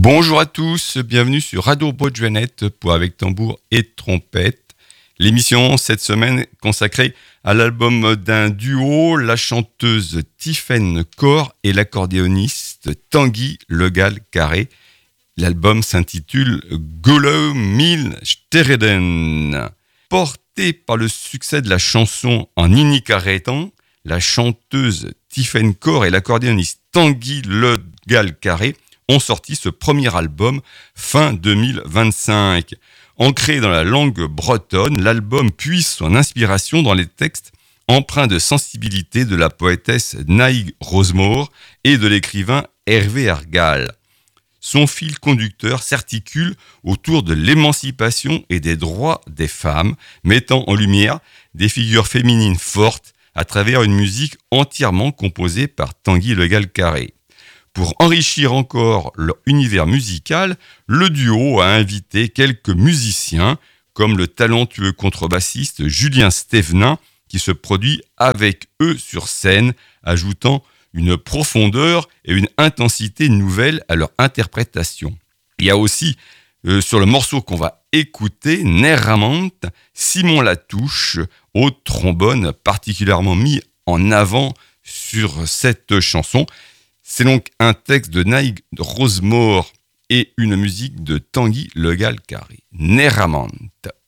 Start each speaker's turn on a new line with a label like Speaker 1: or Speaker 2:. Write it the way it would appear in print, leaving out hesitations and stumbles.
Speaker 1: Bonjour à tous, bienvenue sur Radio Bodjouanette pour Avec Tambour et Trompette. L'émission cette semaine consacrée à l'album d'un duo, la chanteuse Tiffaine Corr et l'accordéoniste Tanguy Le Gall Carré. L'album s'intitule Golo Mil Stereden. Portée par le succès de la chanson en inicarétan, la chanteuse Tiffaine Corr et l'accordéoniste Tanguy Le Gall Carré ont sorti ce premier album fin 2025. Ancré dans la langue bretonne, l'album puise son inspiration dans les textes empreints de sensibilité de la poétesse Naïg Rosemore et de l'écrivain Hervé Argal. Son fil conducteur s'articule autour de l'émancipation et des droits des femmes, mettant en lumière des figures féminines fortes à travers une musique entièrement composée par Tanguy Le Gall Carré. Pour enrichir encore leur univers musical, le duo a invité quelques musiciens, comme le talentueux contrebassiste Julien Stévenin, qui se produit avec eux sur scène, ajoutant une profondeur et une intensité nouvelles à leur interprétation. Il y a aussi, sur le morceau qu'on va écouter, Nerramant, Simon Latouche, au trombone, particulièrement mis en avant sur cette chanson. C'est donc un texte de Naïg Rosemore et une musique de Tanguy Le Gall Carré. Nerramant.